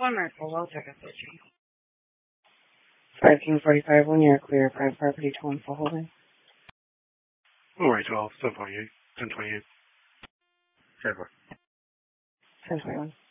One minute, hold on, check it. 5:45 1 year clear, private property, 2 for holding. Alright, 12, 748, 1028. 1021.